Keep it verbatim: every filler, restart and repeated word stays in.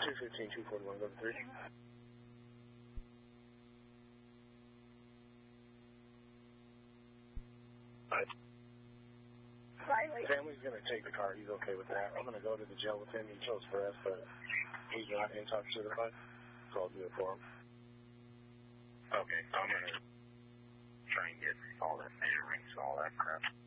two fifteen, two forty-one, go to three. Right. Riley. Family's going to take the car. He's okay with that. I'm going to go to the jail with him. He chose for us, but he's not in touch with the bus, so I'll do it for him. Okay, so I'm going to try and get all that measurements, all that crap.